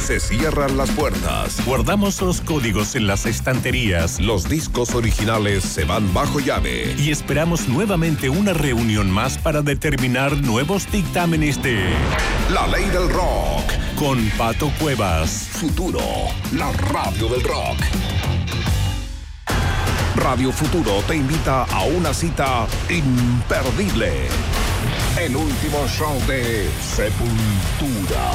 Se cierran las puertas. Guardamos los códigos en las estanterías. Los discos originales se van bajo llave. Y esperamos nuevamente una reunión más para determinar nuevos dictámenes de La Ley del Rock. Con Pato Cuevas. Futuro, la radio del rock. Radio Futuro te invita a una cita imperdible. El último show de Sepultura.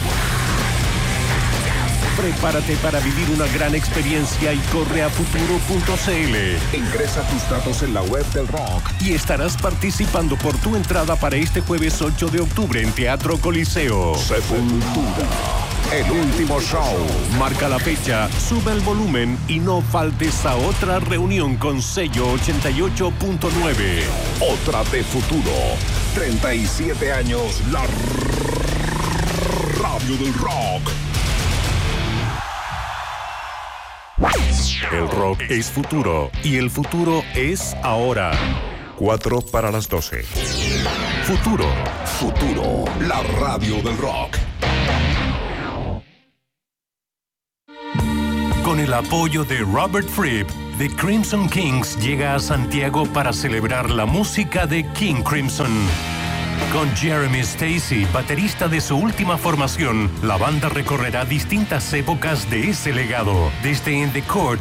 Prepárate para vivir una gran experiencia y corre a futuro.cl. Ingresa tus datos en la web del rock y estarás participando por tu entrada para este jueves 8 de octubre en Teatro Coliseo. Sepultura. El último show. Marca la fecha, sube el volumen y no faltes a otra reunión con sello 88.9. Otra de Futuro. 37 años, la radio del rock. El rock es futuro y el futuro es ahora. 4 para las 12. Futuro. Futuro, la radio del rock. Con el apoyo de Robert Fripp, The Crimson Kings llega a Santiago para celebrar la música de King Crimson. Con Jeremy Stacy, baterista de su última formación, la banda recorrerá distintas épocas de ese legado, desde In the Court